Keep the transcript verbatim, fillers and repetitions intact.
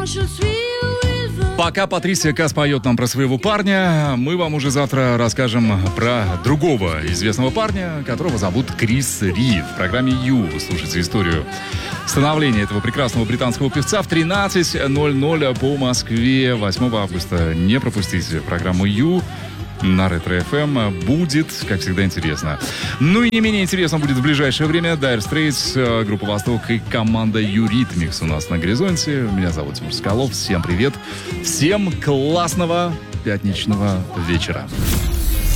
Пока Патрисия Кас поет нам про своего парня, мы вам уже завтра расскажем про другого известного парня, которого зовут Крис Ри. В программе «Ю» вы слушаете историю становления этого прекрасного британского певца в тринадцать ноль ноль по Москве восьмого августа. Не пропустите программу «Ю» на Ретро-эф эм. Будет, как всегда, интересно. Ну и не менее интересно будет в ближайшее время Dire Straits, группа «Восток» и команда «Юритмикс» у нас на горизонте. Меня зовут Тимур Соколов. Всем привет. Всем классного пятничного вечера.